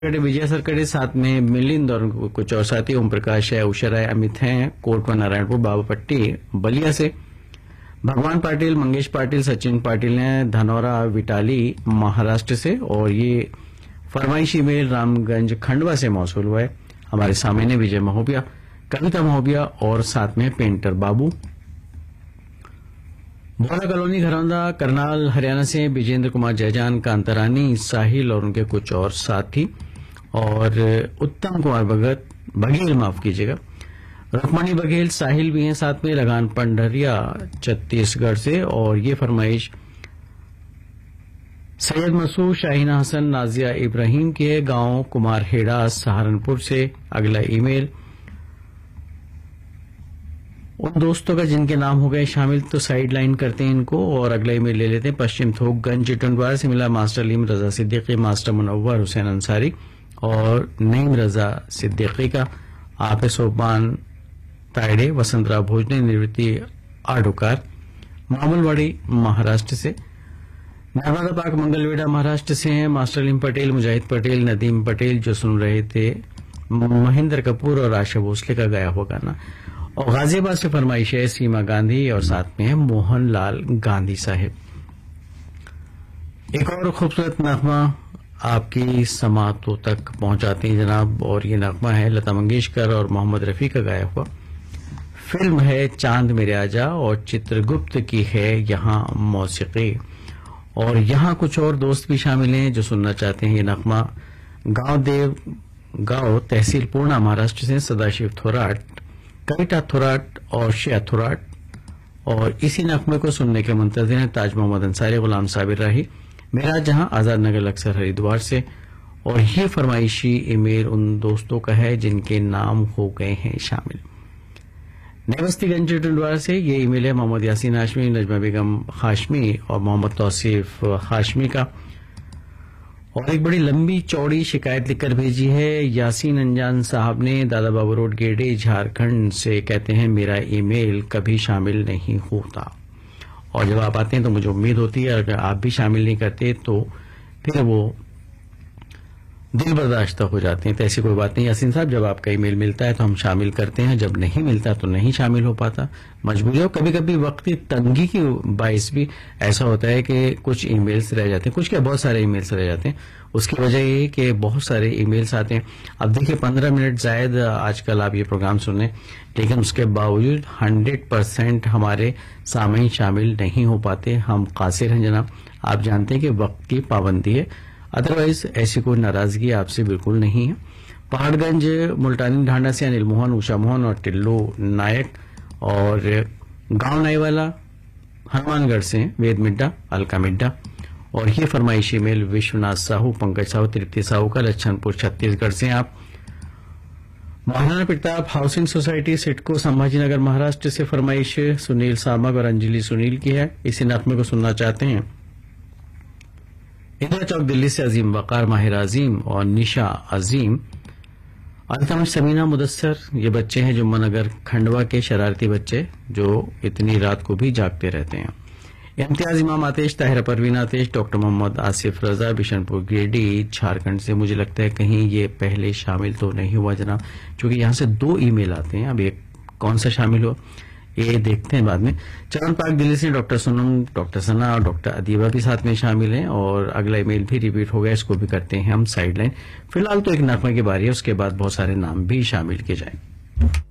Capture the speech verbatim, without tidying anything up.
विजय सरकड़े, साथ में मिलिंद और कुछ और साथी ओम प्रकाश है, उषा राय, अमित हैं, कोटपुर नारायणपुर, बाबा पट्टी बलिया से, भगवान पाटिल, मंगेश पाटिल, सचिन पाटिल हैं धनौरा विटाली महाराष्ट्र से, और ये फरमाइशी मेल रामगंज खंडवा से मौसूल हुआ है। हमारे सामने विजय महोबिया, कविता महोबिया और साथ में पेंटर बाबू। भोला कॉलोनी घरौंदा करनाल हरियाणा से विजेंद्र कुमार जयजान, कांतारानी, साहिल और उनके कुछ और साथी, और उत्तम कुमार भगत बघेल, माफ कीजिएगा, रुक्मणी बघेल, साहिल भी हैं साथ में, लगान पंडरिया छत्तीसगढ़ से, और ये फरमाइश सैयद मसूद, शाहीना हसन, नाजिया इब्राहिम की है, गांव कुमारहेड़ा सहारनपुर से। अगला ईमेल उन दोस्तों का जिनके नाम हो गए शामिल, तो साइड लाइन करते हैं इनको, और अगला ईमेल ले लेते हैं। पश्चिम थोकगंज टंडवार से मिला मास्टर अलीम रजा सिद्दीकी, मास्टर मुनव्वर हुसैन अंसारी और नईम रजा सिद्दीकी का। आप सोपान तायडे, वसंतराव भोजने, निवृत्ति आडुकार, मामलवाड़ी महाराष्ट्र से। नर्मदा पाक मंगलवेड़ा महाराष्ट्र से हैं मास्टर अलीम पटेल, मुजाहिद पटेल, नदीम पटेल, जो सुन रहे थे महेंद्र कपूर और आशा भोसले का गाया हुआ गाना। और गाजियाबाद से फरमाइश है सीमा गांधी, और साथ में है मोहन लाल गांधी साहिब। एक और खूबसूरत नगमा आपकी समातों तक पहुंचाते हैं जनाब, और ये नगमा है लता मंगेशकर और मोहम्मद रफी का गाया हुआ। फिल्म है चांद मेरे आजा और चित्रगुप्त की है यहाँ मौसीकी, और यहाँ कुछ और दोस्त भी शामिल हैं जो सुनना चाहते हैं ये नगमा। गांव देव गांव तहसील पूर्णा महाराष्ट्र से सदाशिव थोराट, कविता थोराट और शिया थोराट, और इसी नगमे को सुनने के मुंतज़िर हैं ताज मोहम्मद अंसारी, गुलाम साबिर राही, मेरा जहां आजाद नगर लक्सर हरिद्वार से। और ये फरमाइशी ईमेल उन दोस्तों का है जिनके नाम हो गए हैं शामिल। नेवस्तीगंज टंडवार से ये ईमेल है मोहम्मद यासीन हाशमी, नजमा बेगम हाशमी और मोहम्मद तौसीफ हाशमी का। और एक बड़ी लंबी चौड़ी शिकायत लिखकर भेजी है यासीन अंजान साहब ने, दादा बाबू रोड, गेडे, झारखंड से। कहते हैं मेरा ईमेल कभी शामिल नहीं होता, और जब आप आते हैं तो मुझे उम्मीद होती है अगर आप भी शामिल नहीं करते तो फिर वो दिल बर्दाश्त हो जाते हैं। तो ऐसी कोई बात नहीं यासीन साहब, जब आपका ईमेल मिलता है तो हम शामिल करते हैं, जब नहीं मिलता तो नहीं शामिल हो पाता, मजबूरी हो। कभी कभी वक्त की तंगी की बाइस भी ऐसा होता है कि कुछ ईमेल्स रह जाते हैं, कुछ क्या बहुत सारे ईमेल्स रह जाते हैं। उसकी वजह ये कि बहुत सारे ईमेल्स आते हैं। अब देखिए पंद्रह मिनट जायद आजकल आप ये प्रोग्राम सुने, लेकिन उसके बावजूद हंड्रेड परसेंट हमारे सामयीन शामिल नहीं हो पाते। हम कासिर हैं जनाब, आप जानते हैं कि वक्त की पाबंदी है, अदरवाइज ऐसी कोई नाराजगी आपसे बिल्कुल नहीं है। पहाड़गंज मुल्तानी ढांडा से अनिल मोहन, उषा मोहन और टिल्लू नायक, और गांव नाईवाला हनुमानगढ़ से वेद मिड्डा, अलका मिड्डा। और ये फरमाइशी मेल विश्वनाथ साहू, पंकज साहू, तृप्ति साहू का, लच्छनपुर छत्तीसगढ़ से आप। महाराणा प्रताप हाउसिंग सोसाइटी, सिडको, संभाजीनगर महाराष्ट्र से फरमाइश सुनील सामग और अंजलि सुनील की है। इसी नगमे को सुनना चाहते हैं इंदिरा चौक दिल्ली से अजीम वकार, माहिर अजीम और निशा अजीम। अल्तमश, समीना, मुदस्सर, ये बच्चे हैं जुम्मन नगर खंडवा के शरारती बच्चे जो इतनी रात को भी जागते रहते हैं। इम्तियाज, इमाम आतिश, ताहिरा परवीन आतिश, डॉक्टर मोहम्मद आसिफ रजा, बिशनपुर गिरडी झारखंड से। मुझे लगता है कहीं ये पहले शामिल तो नहीं हुआ जनाब, क्योंकि यहां से दो ईमेल आते हैं। अब एक कौन सा शामिल हुआ ये देखते हैं बाद में। चरण पार्क दिल्ली से डॉक्टर सोनम, डॉक्टर सना और डॉक्टर अदीबा भी साथ में शामिल हैं, और अगला ईमेल भी रिपीट हो गया, इसको भी करते हैं हम साइड लाइन। फिलहाल तो एक नगमे की बारी है, उसके बाद बहुत सारे नाम भी शामिल किए जाएंगे।